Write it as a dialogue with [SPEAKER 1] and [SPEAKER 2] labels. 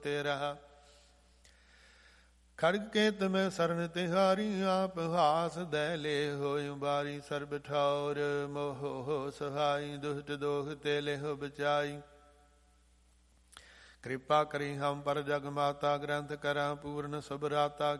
[SPEAKER 1] ਤੇਰਾ। ਖੜਗ ਕੇਤ ਮੈਂ ਸਰਨ ਤਿਹਾਰੀ, ਆਪ ਹਾਸ ਦੈ ਲੈ ਹੋਇ ਬਾਰੀ। ਸਰਬ ਠੌਰ ਮੋਹ ਸਹਾਈ, ਦੁਸ਼ਟ ਦੋਖ ਤੇ ਲਿਹੁ ਬਚਾਈ। ਕਿਰਪਾ ਕਰੀ ਹਮ ਪਰ ਜਗ ਮਾਤਾ, ਗ੍ਰੰਥ ਕਰਾਂ ਪੂਰਨ ਸੁਭਰਾਤਾ।